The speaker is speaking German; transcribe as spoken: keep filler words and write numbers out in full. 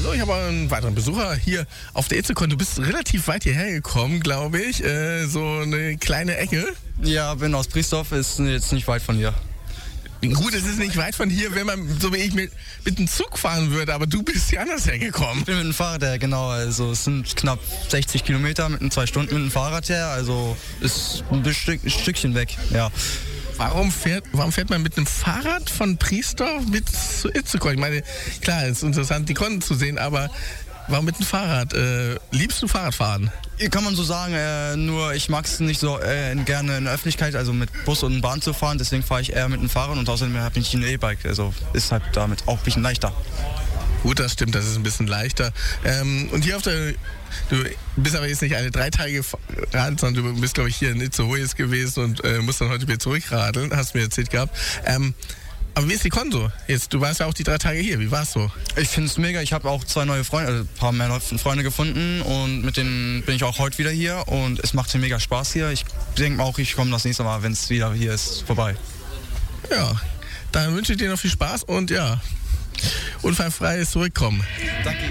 So, ich habe einen weiteren Besucher hier auf der Itzekon. Du bist relativ weit hierher gekommen, glaube ich. Äh, so eine kleine Ecke. Ja, bin aus Priesdorf, ist jetzt nicht weit von hier. Gut, es ist nicht weit von hier, wenn man, so wie ich, mit, mit dem Zug fahren würde, aber du bist hier anders hergekommen. Ich bin mit dem Fahrrad her, genau. Also es sind knapp sechzig Kilometer mit zwei Stunden mit dem Fahrrad her. Also ist ein, Stück, ein Stückchen weg, ja. Warum fährt, warum fährt man mit einem Fahrrad von Priesdorf mit zu Itzekon? Ich meine, klar, es ist interessant, die Konten zu sehen, aber warum mit dem Fahrrad? Äh, liebst du Fahrradfahren? Kann man so sagen, äh, nur ich mag es nicht so äh, gerne in der Öffentlichkeit, also mit Bus und Bahn zu fahren, deswegen fahre ich eher mit dem Fahrrad und außerdem habe ich ein E-Bike, also ist halt damit auch ein bisschen leichter. Gut, das stimmt, das ist ein bisschen leichter. Ähm, und hier auf der, du bist aber jetzt nicht alle drei Tage gefahren, sondern du bist, glaube ich, hier in Itzehoe gewesen und äh, musst dann heute wieder zurückradeln, hast du mir erzählt gehabt. Ähm, Aber wie ist die Kon so? Jetzt, du warst ja auch die drei Tage hier. Wie war's so? Ich finde es mega. Ich habe auch zwei neue Freunde, also ein paar mehr neue Freunde gefunden und mit denen bin ich auch heute wieder hier und es macht mir mega Spaß hier. Ich denke auch, ich komme das nächste Mal, wenn es wieder hier ist, vorbei. Ja, dann wünsche ich dir noch viel Spaß und ja, unfallfreies Zurückkommen. Danke.